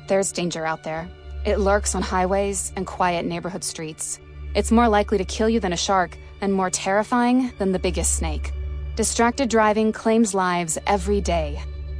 There's danger out there. It lurks on highways and quiet neighborhood streets. It's more likely to kill you than a shark, and more terrifying than the biggest snake. Distracted driving claims lives every day.